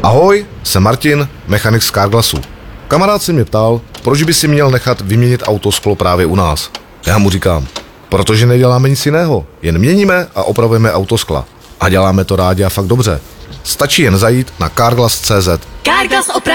Ahoj, jsem Martin, mechanik z Carglassu. Kamarád se mě ptal, proč by si měl nechat vyměnit autosklo právě u nás. Já mu říkám, protože neděláme nic jiného, jen měníme a opravujeme autoskla. A děláme to rádi a fakt dobře. Stačí jen zajít na carglass.cz. Carglass opravuje